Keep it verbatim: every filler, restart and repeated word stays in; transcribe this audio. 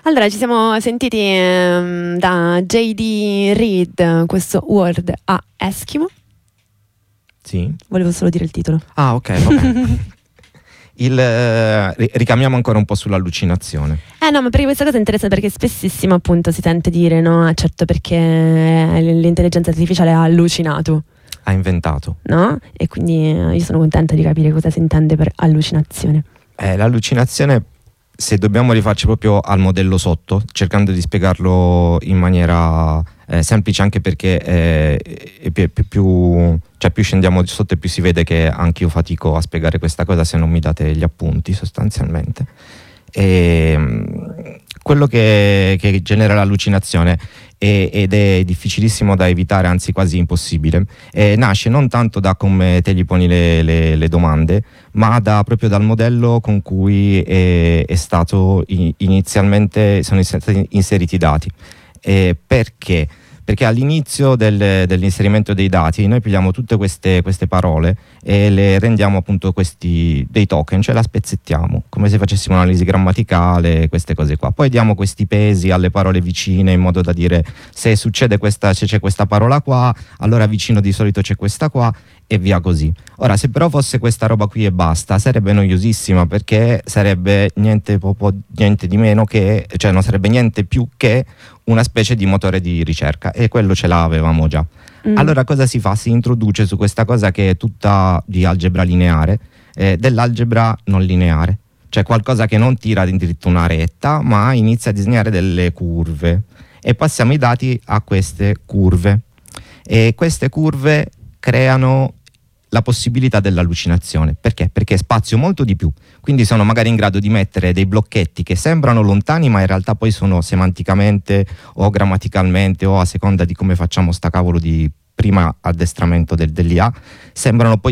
Allora, ci siamo sentiti ehm, da J D Reed, questo Word a Eskimo. Sì. Volevo solo dire il titolo. Ah, ok, va bene. Il, eh, ricamiamo ancora un po' sull'allucinazione. Eh no, ma perché questa cosa è interessante, perché spessissimo appunto si sente dire, no? Certo, perché l'intelligenza artificiale ha allucinato. Ha inventato. No? E quindi io sono contenta di capire cosa si intende per allucinazione. Eh, l'allucinazione, se dobbiamo rifarci proprio al modello sotto, cercando di spiegarlo in maniera eh, semplice, anche perché eh, è più, più, più, cioè più scendiamo di sotto e più si vede che anche io fatico a spiegare questa cosa se non mi date gli appunti sostanzialmente. E, quello che, che genera l'allucinazione è, ed è difficilissimo da evitare, anzi quasi impossibile, e nasce non tanto da come te gli poni le, le, le domande, ma da, proprio dal modello con cui è, è stato inizialmente sono stati inseriti i dati. E perché? Perché all'inizio del, dell'inserimento dei dati noi pigliamo tutte queste, queste parole e le rendiamo appunto questi dei token, cioè la spezzettiamo come se facessimo un'analisi grammaticale, queste cose qua. Poi diamo questi pesi alle parole vicine in modo da dire se succede questa, se c'è questa parola qua, allora vicino di solito c'è questa qua e via così. Ora, se però fosse questa roba qui e basta, sarebbe noiosissima, perché sarebbe niente, proprio, niente di meno che, cioè non sarebbe niente più che una specie di motore di ricerca, e quello ce l'avevamo già. Mm. Allora cosa si fa? Si introduce su questa cosa che è tutta di algebra lineare, eh, dell'algebra non lineare, cioè qualcosa che non tira in dritto una retta, ma inizia a disegnare delle curve, e passiamo i dati a queste curve, e queste curve creano la possibilità dell'allucinazione. Perché? Perché spazio molto di più, quindi sono magari in grado di mettere dei blocchetti che sembrano lontani ma in realtà poi sono semanticamente o grammaticalmente, o a seconda di come facciamo sta cavolo di prima addestramento del, dell'I A, sembrano poi